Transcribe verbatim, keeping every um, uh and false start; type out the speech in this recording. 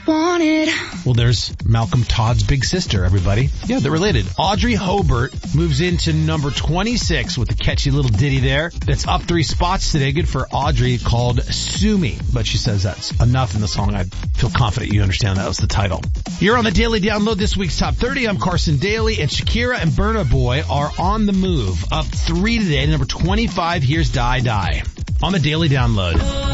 wanted. Well, there's Malcolm Todd's big sister, everybody. Yeah, they're related. Audrey Hobart moves into number twenty-six with a catchy little ditty there. That's up three spots today. Good for Audrey, called Sue Me. But she says that's enough in the song. I feel confident you understand that was the title. You're on the Daily Download, this week's Top thirty. I'm Carson Daly, and Shakira and Burna Boy are on the move. Up three today to number twenty-five. Here's Die Die on the Daily Download.